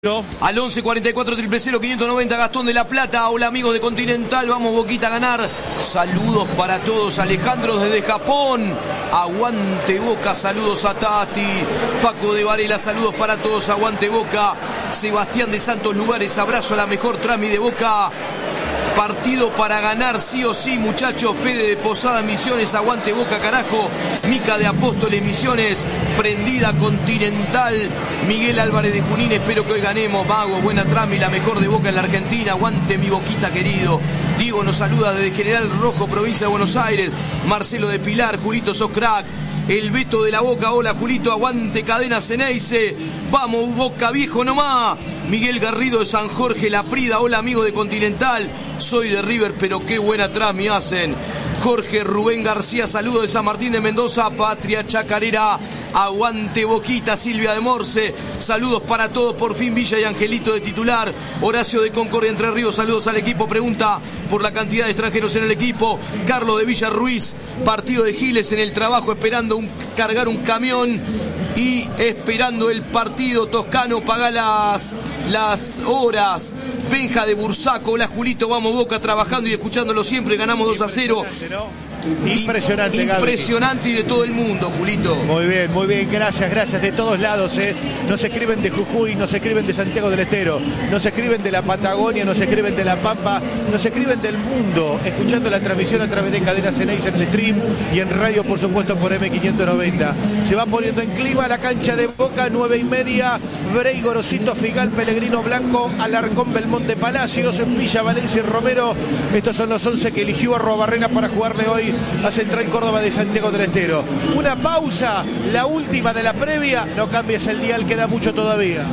Al 11 44 000 590 Gastón de la Plata. Hola amigos de Continental, vamos Boquita a ganar. Saludos para todos. Alejandro desde Japón. Aguante Boca, saludos a Tati. Paco de Varela, saludos para todos. Aguante Boca. Sebastián de Santos Lugares, abrazo a la mejor Trami de Boca. Partido para ganar sí o sí, muchachos. Fede de Posada Misiones, aguante Boca, carajo. Mica de Apóstoles Misiones, prendida Continental. Miguel Álvarez de Junín, espero que hoy ganemos. Vago, buena Trami, la mejor de Boca en la Argentina. Aguante mi Boquita querido. Diego nos saluda desde General Rojo, provincia de Buenos Aires. Marcelo de Pilar, Julito, sos crack. El Beto de la Boca, hola Julito, aguante Cadena Ceneice. Vamos Boca viejo nomás. Miguel Garrido de San Jorge, La Prida, hola amigo de Continental. Soy de River, pero qué buena Trami hacen. Jorge Rubén García, saludo de San Martín de Mendoza, Patria Chacarera, aguante Boquita. Silvia de Morse, saludos para todos, por fin Villa y Angelito de titular. Horacio de Concordia Entre Ríos, saludos al equipo, pregunta por la cantidad de extranjeros en el equipo. Carlos de Villa Ruiz, partido de Giles en el trabajo, esperando cargar un camión y esperando el partido. Toscano, paga las horas. Benja de Bursaco, hola Julito, vamos Boca, trabajando y escuchándolo siempre, ganamos 2-0. Impresionante, impresionante y de todo el mundo, Julito. Muy bien, gracias de todos lados. Nos escriben de Jujuy, nos escriben de Santiago del Estero, nos escriben de la Patagonia, nos escriben de La Pampa, nos escriben del mundo, escuchando la transmisión a través de Cadena Ceneice en el stream y en radio, por supuesto, por M590. Se va poniendo en clima la cancha de Boca, 9:30, Brey, Gorosito, Figal, Pellegrino, Blanco, Alarcón, Belmonte, Palacios, Villa, Valencia y Romero. Estos son los 11 que eligió Arrobarrena para jugarle hoy a Central Córdoba de Santiago del Estero. Una pausa, la última de la previa. No cambies el dial, queda mucho todavía.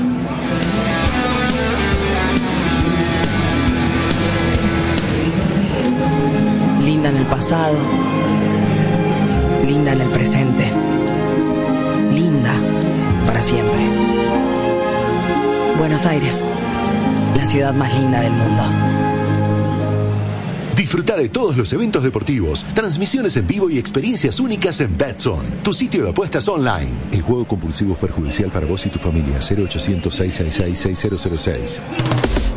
Linda en el pasado, linda en el presente, linda para siempre. Buenos Aires, la ciudad más linda del mundo. Disfruta de todos los eventos deportivos, transmisiones en vivo y experiencias únicas en Betzone, tu sitio de apuestas online. El juego compulsivo es perjudicial para vos y tu familia. 0800 666 6006.